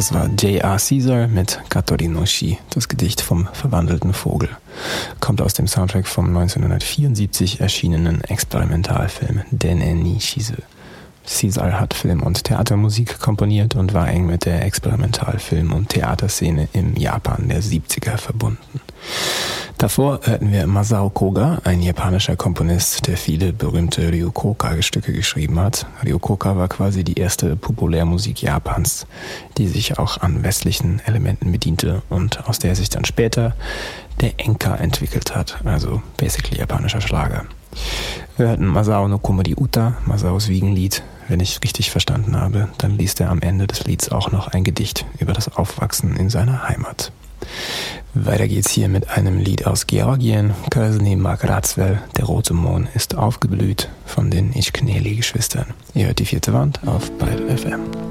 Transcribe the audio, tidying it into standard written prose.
Das war J.R. Caesar mit Katori no Shi, das Gedicht vom verwandelten Vogel. Kommt aus dem Soundtrack vom 1974 erschienenen Experimentalfilm Dene ni Shizu. Caesar hat Film- und Theatermusik komponiert und war eng mit der Experimentalfilm- und Theaterszene im Japan der 70er verbunden. Davor hörten wir Masao Koga, ein japanischer Komponist, der viele berühmte Ryokoka-Stücke geschrieben hat. Ryokoka war quasi die erste Populärmusik Japans, die sich auch an westlichen Elementen bediente und aus der sich dann später der Enka entwickelt hat, also basically japanischer Schlager. Wir hörten Masao no Komori Uta, Masaos Wiegenlied. Wenn ich richtig verstanden habe, dann liest er am Ende des Lieds auch noch ein Gedicht über das Aufwachsen in seiner Heimat. Weiter geht's hier mit einem Lied aus Georgien, Kösni Makradzvel, der rote Mohn ist aufgeblüht, von den Ichkneli-Geschwistern. Ihr hört die vierte Wand auf Bayer FM.